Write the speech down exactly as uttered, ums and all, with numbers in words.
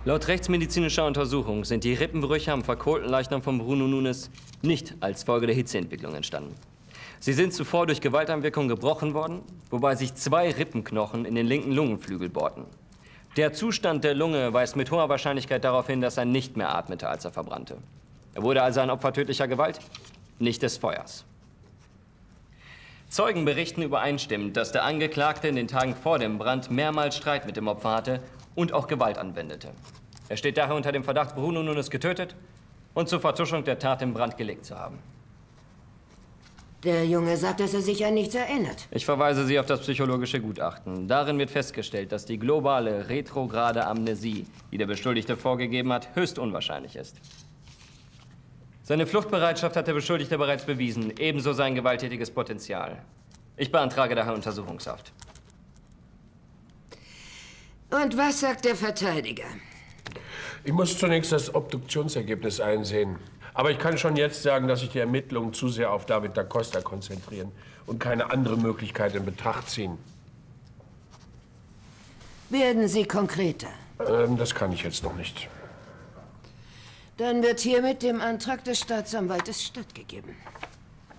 Laut rechtsmedizinischer Untersuchung sind die Rippenbrüche am verkohlten Leichnam von Bruno Nunes nicht als Folge der Hitzeentwicklung entstanden. Sie sind zuvor durch Gewalteinwirkung gebrochen worden, wobei sich zwei Rippenknochen in den linken Lungenflügel bohrten. Der Zustand der Lunge weist mit hoher Wahrscheinlichkeit darauf hin, dass er nicht mehr atmete, als er verbrannte. Er wurde also ein Opfer tödlicher Gewalt, nicht des Feuers. Zeugen berichten übereinstimmend, dass der Angeklagte in den Tagen vor dem Brand mehrmals Streit mit dem Opfer hatte und auch Gewalt anwendete. Er steht daher unter dem Verdacht, Bruno Nunes getötet und zur Vertuschung der Tat im Brand gelegt zu haben. Der Junge sagt, dass er sich an nichts erinnert. Ich verweise Sie auf das psychologische Gutachten. Darin wird festgestellt, dass die globale retrograde Amnesie, die der Beschuldigte vorgegeben hat, höchst unwahrscheinlich ist. Seine Fluchtbereitschaft hat der Beschuldigte bereits bewiesen, ebenso sein gewalttätiges Potenzial. Ich beantrage daher Untersuchungshaft. Und was sagt der Verteidiger? Ich muss zunächst das Obduktionsergebnis einsehen. Aber ich kann schon jetzt sagen, dass sich die Ermittlungen zu sehr auf David da Costa konzentrieren und keine andere Möglichkeit in Betracht ziehen. Werden Sie konkreter? Ähm, das kann ich jetzt noch nicht. Dann wird hiermit dem Antrag des Staatsanwaltes stattgegeben.